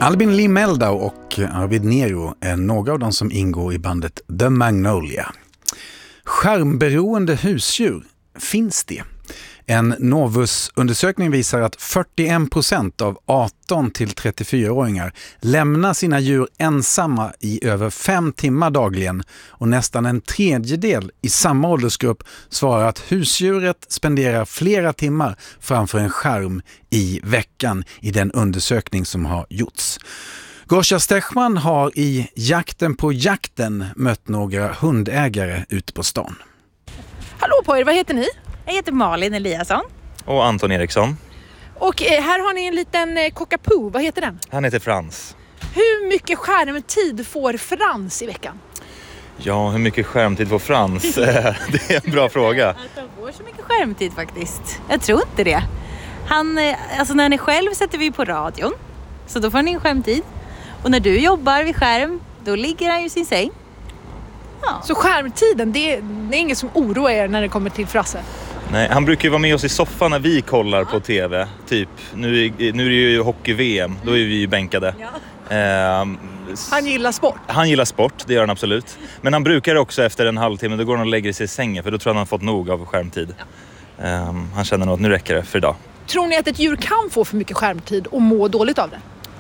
Albin Lee Meldau och Arvid Nero är några av dem som ingår i bandet The Magnolia. Skärmberoende husdjur, finns det? En Novus-undersökning visar att 41% av 18 till 34-åringar lämnar sina djur ensamma i över 5 timmar dagligen, och nästan en tredjedel i samma åldersgrupp svarar att husdjuret spenderar flera timmar framför en skärm i veckan i den undersökning som har gjorts. Gosia Stechman har i Jakten på jakten mött några hundägare ute på stan. Hallå på er, vad heter ni? Jag heter Malin Eliasson. Och Anton Eriksson. Och här har ni en liten cockapoo, vad heter den? Han heter Frans. Hur mycket skärmtid får Frans i veckan? Ja, hur mycket skärmtid får Frans? Det är en bra fråga. Att han får så mycket skärmtid faktiskt. Jag tror inte det. Alltså när han är själv sätter vi på radion. Så då får han in skärmtid. Och när du jobbar vid skärm, då ligger han ju i sin säng. Ja. Så skärmtiden, det är inget som oroar er när det kommer till Frasse? Nej, han brukar ju vara med oss i soffan när vi kollar på tv. Typ, nu är det ju hockey-VM, då är vi ju bänkade. Ja. Han gillar sport? Han gillar sport, det gör han absolut. Men han brukar också efter en halvtimme, då går han och lägger sig i sängen. För då tror jag han har fått nog av skärmtid. Ja. Han känner nog att nu räcker det för idag. Tror ni att ett djur kan få för mycket skärmtid och må dåligt av det?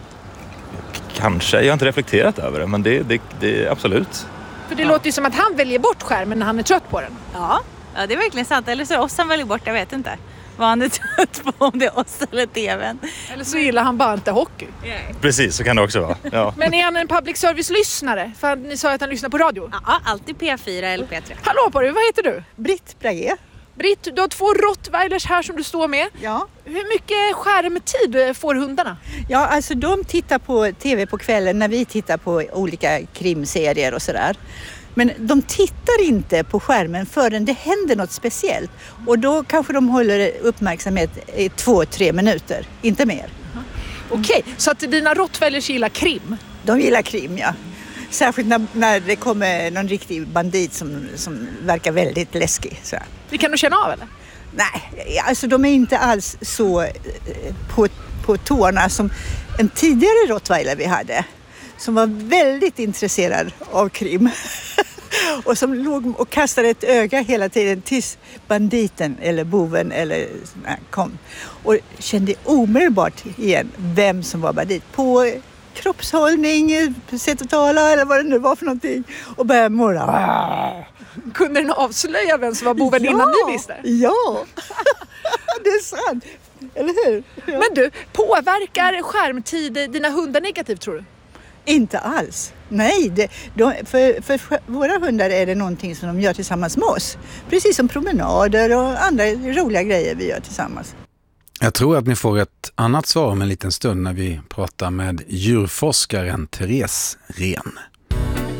Kanske, jag har inte reflekterat över det, men det är absolut. För det låter ju som att han väljer bort skärmen när han är trött på den. Ja, det är verkligen sant. Eller så är oss han väljer bort, jag vet inte. Vad han är trött på, om det är oss eller tvn. Eller så gillar han bara inte hockey. Yeah. Precis, så kan det också vara. Ja. Men är han en public service-lyssnare? För ni sa att han lyssnar på radio. Ja, alltid P4 eller P3. Hallå på dig, vad heter du? Britt Brage. Britt, du har 2 rottweilers här som du står med. Ja. Hur mycket skärmtid får hundarna? Ja, alltså de tittar på tv på kvällen när vi tittar på olika krimserier och sådär. Men de tittar inte på skärmen förrän det händer något speciellt. Och då kanske de håller uppmärksamhet i 2-3 minuter, inte mer. Okej, så att dina rottweilers gillar krim? De gillar krim, ja. Särskilt när det kommer någon riktig bandit som verkar väldigt läskig. Så. Det kan du känna av, eller? Nej, alltså de är inte alls så på tårna som en tidigare rottweiler vi hade. Som var väldigt intresserad av krim. Och som låg och kastade ett öga hela tiden tills banditen eller boven kom. Och kände omedelbart igen vem som var bandit. På kroppshållning, sätt att tala eller vad det nu var för någonting. Och började morra. Kunde den avslöja vem som var boven innan ni visste? Ja, det är sant. Eller hur? Ja. Men du, påverkar skärmtid dina hundar negativt, tror du? Inte alls. Nej, för våra hundar är det någonting som de gör tillsammans med oss. Precis som promenader och andra roliga grejer vi gör tillsammans. Jag tror att ni får ett annat svar om en liten stund när vi pratar med djurforskaren Therese Rehn.